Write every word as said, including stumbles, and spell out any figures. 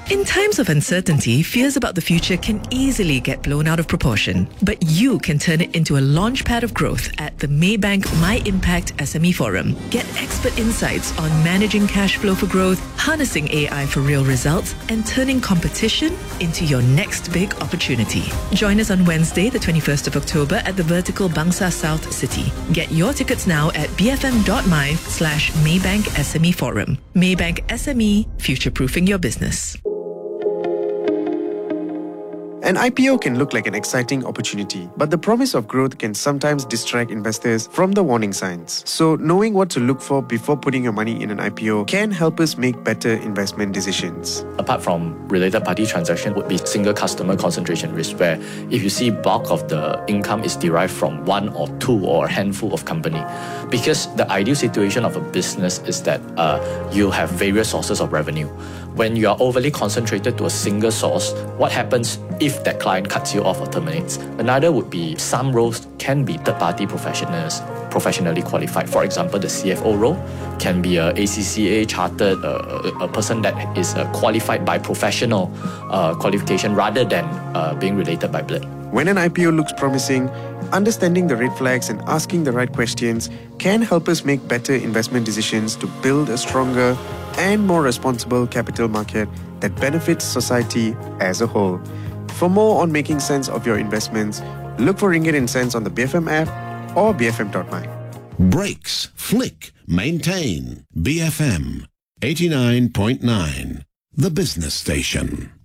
In times of uncertainty, fears about the future can easily get blown out of proportion. But you can turn it into a launchpad of growth at the Maybank My Impact S M E Forum. Get expert insights on managing cash flow for growth, harnessing A I for real results, and turning competition into your next big opportunity. Join us on Wednesday, the twenty-first of October at the Vertical Bangsa South City. Get your tickets now at bfm.my slash Maybank S M E Forum. Maybank S M E, future-proofing your business. An I P O can look like an exciting opportunity, but the promise of growth can sometimes distract investors from the warning signs. So, knowing what to look for before putting your money in an I P O can help us make better investment decisions. Apart from related party transaction would be single customer concentration risk, where if you see bulk of the income is derived from one or two or a handful of company. Because the ideal situation of a business is that uh, you have various sources of revenue. When you are overly concentrated to a single source, what happens if that client cuts you off or terminates? Another would be some roles can be third-party professionals, professionally qualified. For example, the C F O role can be a A C C A chartered, uh, a person that is uh, qualified by professional uh, qualification rather than uh, being related by blood. When an I P O looks promising, understanding the red flags and asking the right questions can help us make better investment decisions to build a stronger and more responsible capital market that benefits society as a whole. For more on making sense of your investments, look for Ringgit and Cents on the B F M app or b f m dot my. Brakes, flick, maintain. B F M eighty-nine point nine, the business station.